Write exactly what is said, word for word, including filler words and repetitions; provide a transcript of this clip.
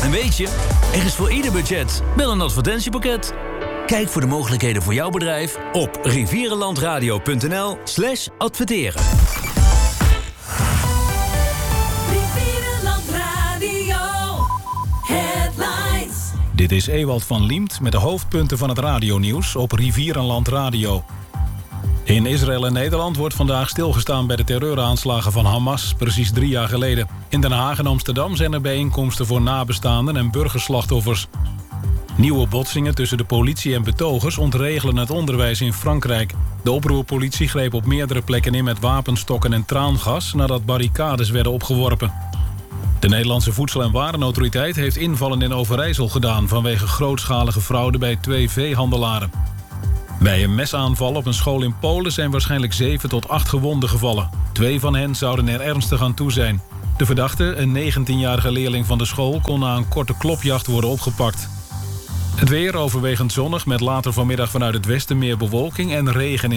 En weet je, er is voor ieder budget wel een advertentiepakket. Kijk voor de mogelijkheden voor jouw bedrijf op rivierenlandradio.nl slash adverteren. Rivierenland Radio Headlines. Dit is Ewald van Liemt met de hoofdpunten van het radionieuws op Rivierenland Radio. In Israël en Nederland wordt vandaag stilgestaan bij de terreuraanslagen van Hamas, precies drie jaar geleden. In Den Haag en Amsterdam zijn er bijeenkomsten voor nabestaanden en burgerslachtoffers. Nieuwe botsingen tussen de politie en betogers ontregelen het onderwijs in Frankrijk. De oproerpolitie greep op meerdere plekken in met wapenstokken en traangas nadat barricades werden opgeworpen. De Nederlandse Voedsel- en Warenautoriteit heeft invallen in Overijssel gedaan vanwege grootschalige fraude bij twee veehandelaren. Bij een mesaanval op een school in Polen zijn waarschijnlijk zeven tot acht gewonden gevallen. Twee van hen zouden er ernstig aan toe zijn. De verdachte, een negentienjarige leerling van de school, kon na een korte klopjacht worden opgepakt. Het weer overwegend zonnig met later vanmiddag vanuit het westen meer bewolking en regen in